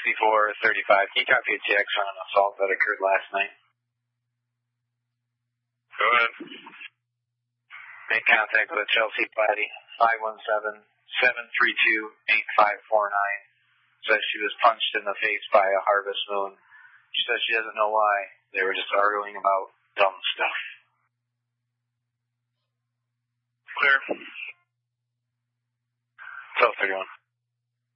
6435. Can you copy a TX on an assault that occurred last night? Go ahead. Make contact with Chelsea Platty, 517-732-8549. Says she was punched in the face by a Harvest Moon. She says she doesn't know why. They were just arguing about dumb stuff.